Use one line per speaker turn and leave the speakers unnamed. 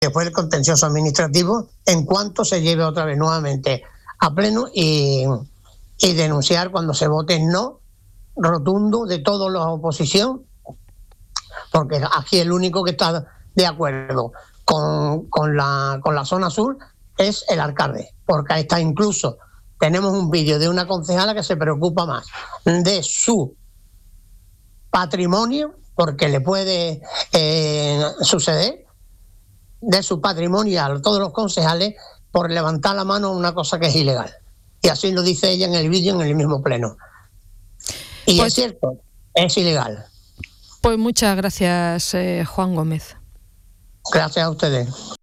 después el contencioso administrativo en cuanto se lleve otra vez nuevamente a pleno y denunciar cuando se vote no rotundo de toda la oposición, porque aquí el único que está de acuerdo con la zona sur es el alcalde, porque ahí está, incluso tenemos un vídeo de una concejala que se preocupa más de su patrimonio, porque le puede suceder, de su patrimonio a todos los concejales por levantar la mano a una cosa que es ilegal. Y así lo dice ella en el vídeo en el mismo pleno. Y pues, es cierto, es ilegal.
Pues muchas gracias, Juan Gómez.
Gracias a ustedes.